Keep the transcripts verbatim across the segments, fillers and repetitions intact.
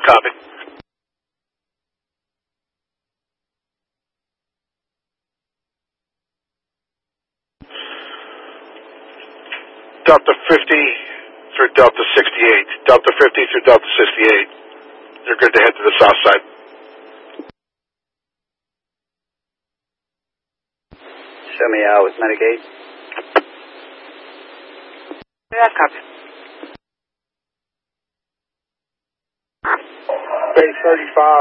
Copy. Delta fifty through Delta sixty-eight. Delta fifty through Delta sixty-eight. You're good to head to the south side. Show me out with Medigate. Yeah, copy. Base thirty-five.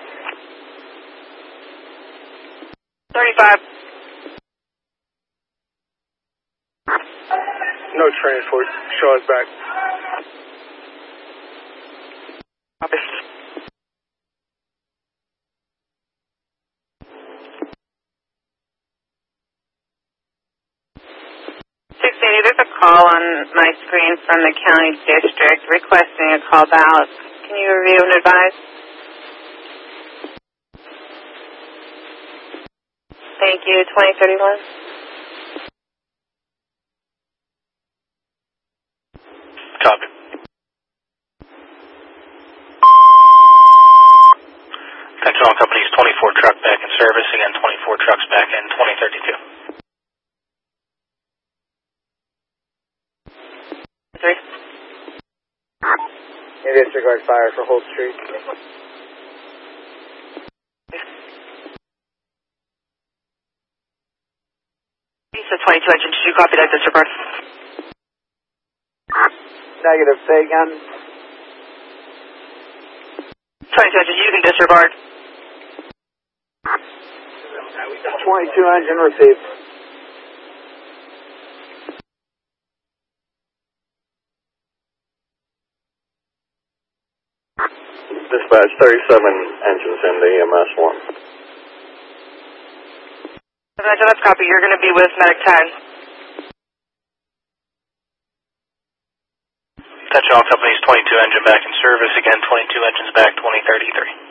thirty-five. No transport. Show us back. Copy. six eighty, there's a call on my screen from the county district requesting a call out. Can you review and advise? Thank you. twenty thirty-one. Copy. Attention all companies, twenty-four truck back in service. Again, twenty-four trucks back in twenty thirty-two. Three. Yeah, disregard fire for Holt Street. Lisa twenty-two engine, did you copy that disregard? Negative, say again. twenty-two engine, you can disregard. twenty-two engine received. Dispatch, thirty-seven engines in the E M S one. That's copy. You're going to be with Medic ten. Attention all companies, twenty-two engine back in service. Again, twenty-two engines back, twenty thirty-three.